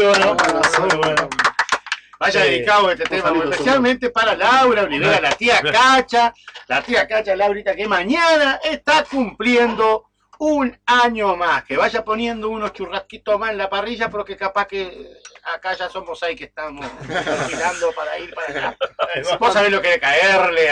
bueno. Muy bueno. Vaya dedicado este tema, especialmente para Laura Olivera, la tía Cacha, Laurita, que mañana está cumpliendo un año más. Que vaya poniendo unos churrasquitos más en la parrilla, porque capaz que acá ya somos 6 que estamos tirando para ir para allá. Vos sabés lo que es caerle